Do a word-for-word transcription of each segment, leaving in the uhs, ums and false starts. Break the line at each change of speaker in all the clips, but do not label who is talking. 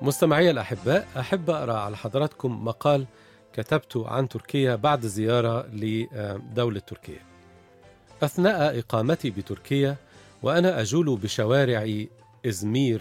مستمعي الأحباء، أحب أقرأ على حضراتكم مقال كتبته عن تركيا بعد زيارة لدولة تركيا. أثناء إقامتي بتركيا وأنا أجول بشوارع إزمير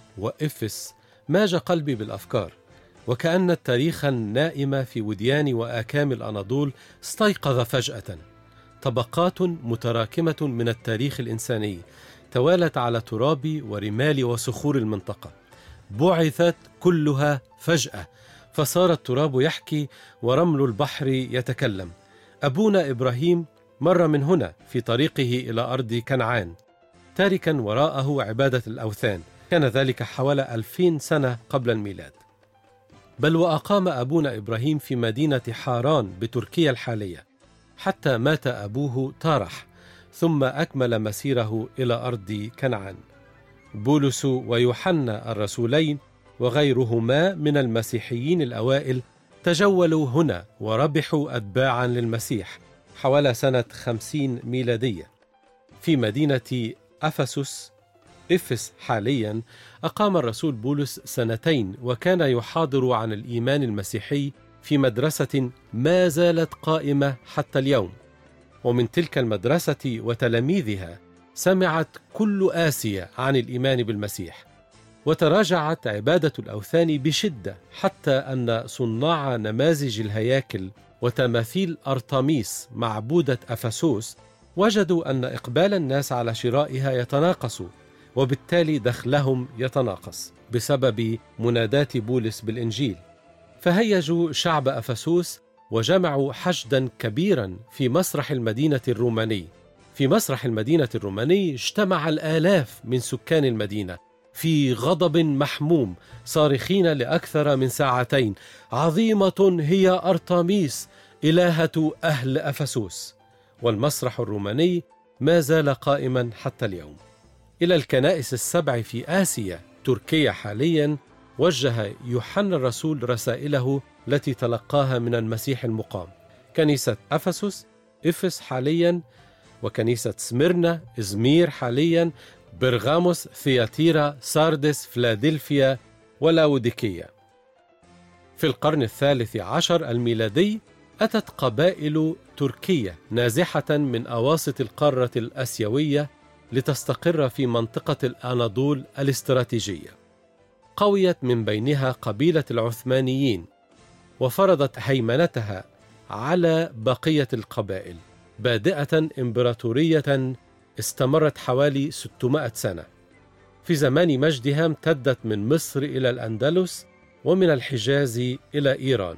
وإفس ماج قلبي بالأفكار، وكأن التاريخ النائم في وديان وآكام الأناضول استيقظ فجأة. طبقات متراكمة من التاريخ الإنساني توالت على تراب ورمال وصخور المنطقة، بعثت كلها فجأة، فصار التراب يحكي ورمل البحر يتكلم. أبونا إبراهيم مر من هنا في طريقه إلى أرض كنعان، تاركا وراءه عبادة الأوثان. كان ذلك حوالي ألفين سنة قبل الميلاد. بل وأقام أبونا إبراهيم في مدينة حاران بتركيا الحالية حتى مات أبوه تارح، ثم أكمل مسيره إلى أرض كنعان. بولس ويوحنا الرسولين وغيرهما من المسيحيين الأوائل تجولوا هنا وربحوا أتباعا للمسيح حوالي سنة خمسين ميلادية. في مدينة أفسس إفس حاليا أقام الرسول بولس سنتين، وكان يحاضر عن الإيمان المسيحي في مدرسة ما زالت قائمة حتى اليوم. ومن تلك المدرسة وتلاميذها سمعت كل آسيا عن الإيمان بالمسيح، وتراجعت عبادة الأوثان بشدة، حتى أن صناع نماذج الهياكل وتماثيل أرطميس معبودة أفسوس وجدوا أن إقبال الناس على شرائها يتناقص، وبالتالي دخلهم يتناقص بسبب منادات بولس بالإنجيل. فهيجوا شعب أفسوس وجمعوا حشدا كبيرا في مسرح المدينة الروماني. في مسرح المدينة الروماني اجتمع الآلاف من سكان المدينة في غضب محموم، صارخين لأكثر من ساعتين: عظيمة هي أرطميس إلهة أهل أفسوس. والمسرح الروماني ما زال قائما حتى اليوم. إلى الكنائس السبع في آسيا تركيا حاليا وجه يوحنا الرسول رسائله التي تلقاها من المسيح المقام: كنيسة أفسس، إفس حاليا، وكنيسة سميرنا، إزمير حاليا، برغاموس، ثياتيرا، ساردس، فلادلفيا، ولاوديكية. في القرن الثالث عشر الميلادي أتت قبائل تركية نازحة من أواسط القارة الآسيوية لتستقر في منطقة الأناضول الاستراتيجية. قويت من بينها قبيلة العثمانيين وفرضت هيمنتها على بقية القبائل، بادئة إمبراطورية استمرت حوالي ستمائة سنة. في زمان مجدها امتدت من مصر إلى الأندلس ومن الحجاز إلى إيران.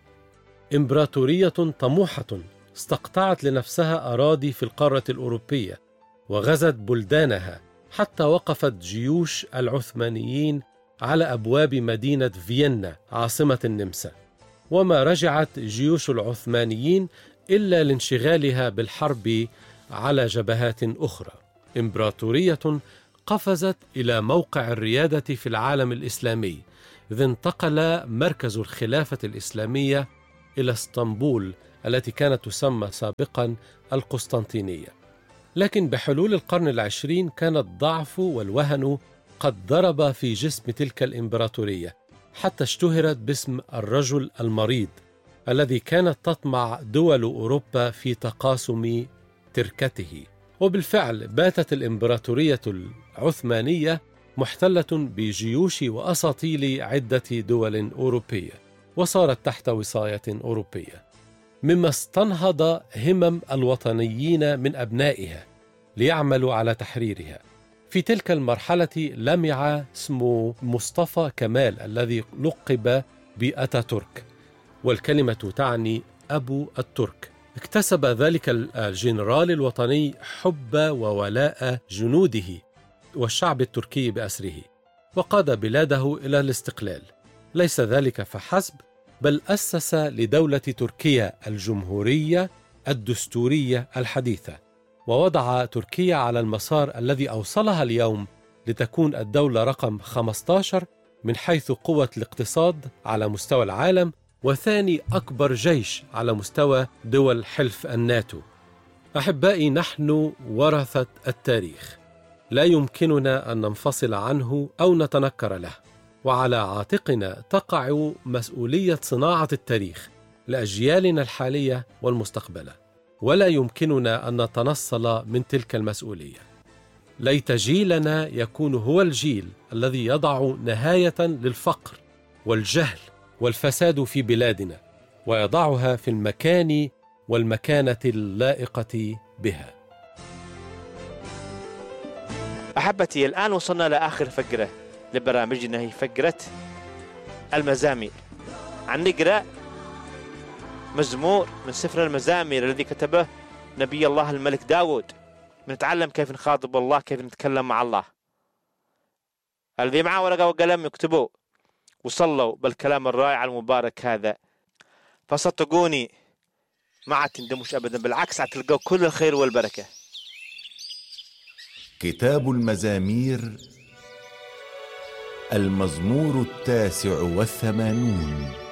إمبراطورية طموحة استقطعت لنفسها أراضي في القارة الأوروبية وغزت بلدانها، حتى وقفت جيوش العثمانيين على أبواب مدينة فيينا عاصمة النمسا، وما رجعت جيوش العثمانيين إلا لانشغالها بالحرب على جبهات أخرى. إمبراطورية قفزت إلى موقع الريادة في العالم الإسلامي، إذ انتقل مركز الخلافة الإسلامية إلى اسطنبول التي كانت تسمى سابقا القسطنطينية. لكن بحلول القرن العشرين كان الضعف والوهن قد ضرب في جسم تلك الإمبراطورية، حتى اشتهرت باسم الرجل المريض الذي كانت تطمع دول أوروبا في تقاسم تركته. وبالفعل باتت الإمبراطورية العثمانية محتلة بجيوش وأساطيل عدة دول أوروبية، وصارت تحت وصاية أوروبية، مما استنهض همم الوطنيين من أبنائها ليعملوا على تحريرها. في تلك المرحلة لمع اسم مصطفى كمال الذي لقب بأتاتورك، والكلمة تعني أبو الترك. اكتسب ذلك الجنرال الوطني حب وولاء جنوده والشعب التركي بأسره، وقاد بلاده إلى الاستقلال. ليس ذلك فحسب، بل أسس لدولة تركيا الجمهورية الدستورية الحديثة، ووضع تركيا على المسار الذي أوصلها اليوم لتكون الدولة رقم خمسة عشر من حيث قوة الاقتصاد على مستوى العالم، وثاني أكبر جيش على مستوى دول حلف الناتو. أحبائي، نحن ورثة التاريخ، لا يمكننا أن ننفصل عنه أو نتنكر له. وعلى عاتقنا تقع مسؤولية صناعة التاريخ لأجيالنا الحالية والمستقبلة، ولا يمكننا أن نتنصل من تلك المسؤولية. ليت جيلنا يكون هو الجيل الذي يضع نهاية للفقر والجهل والفساد في بلادنا، ويضعها في المكان والمكانة اللائقة بها.
أحبتي، الآن وصلنا لآخر فقرة لبرامجنا، هي فقرة المزامير. عن نقرأ مزمور من سفر المزامير الذي كتبه نبي الله الملك داود. بنتعلم كيف نخاطب الله، كيف نتكلم مع الله. الذي معه ورقة وقلم يكتبوا وصلوا بالكلام الرائع المبارك هذا، فصدقوني ما تندموش أبدا، بالعكس هتلقوا كل الخير والبركة.
كتاب المزامير، المزمور التاسع والثمانون.